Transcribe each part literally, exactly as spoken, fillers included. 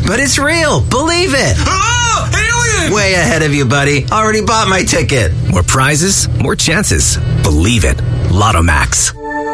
But it's real. Believe it. Oh, aliens! Way ahead of you, buddy. Already bought my ticket. More prizes, more chances. Believe it. Lotto Max.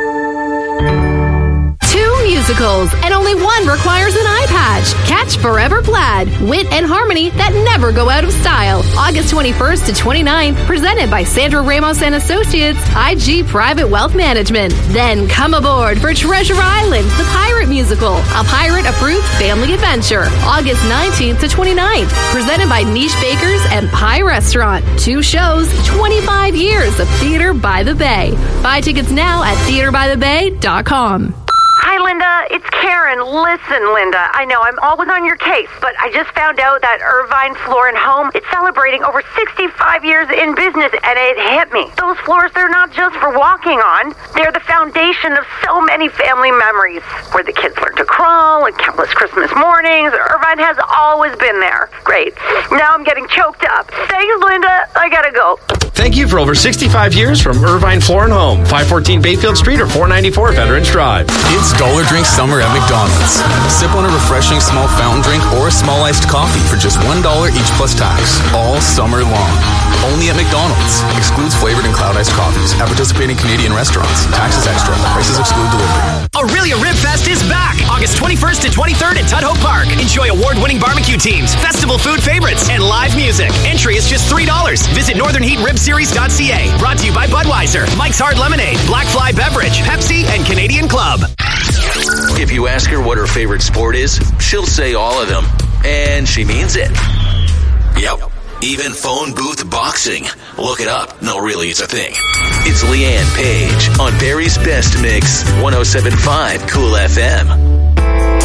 Two musicals, and only one requires an eye patch. Catch Forever Plaid, wit and harmony that never go out of style. August twenty-first to twenty-ninth, presented by Sandra Ramos and Associates, I G Private Wealth Management. Then come aboard for Treasure Island, the pirate musical, a pirate-approved family adventure. August nineteenth to twenty-ninth, presented by Niche Bakers and Pie Restaurant. Two shows, twenty-five years of Theater by the Bay. Buy tickets now at theater by the bay dot com. Hi, Linda. It's Karen. Listen, Linda, I know I'm always on your case, but I just found out that Irvine Floor and Home is celebrating over sixty-five years in business, and it hit me. Those floors, they're not just for walking on. They're the foundation of so many family memories, where the kids learn to crawl and countless Christmas mornings. Irvine has always been there. Great. Now I'm getting choked up. Thanks, Linda. I gotta go. Thank you for over sixty-five years from Irvine Floor and Home, five fourteen Bayfield Street or four ninety-four Veterans Drive. It's Dollar Drink Summer at McDonald's. Sip on a refreshing small fountain drink or a small iced coffee for just one dollar each plus tax, all summer long. Only at McDonald's. Excludes flavored and cloud iced coffees at participating Canadian restaurants. Taxes extra. Prices exclude delivery. Aurelia Rib Fest is back August twenty-first to twenty-third at Tudhope Park. Enjoy award-winning barbecue teams, festival food favorites, and live music. Entry is just three dollars. Visit northern heat rib series dot c a. Brought to you by Budweiser, Mike's Hard Lemonade, Black Fly Beverage, Pepsi, and Canadian Club. If you ask her what her favorite sport is, she'll say all of them. And she means it. Yep. Even phone booth boxing. Look it up. No, really, it's a thing. It's Leanne Page on Barry's Best Mix, one oh seven point five Cool F M.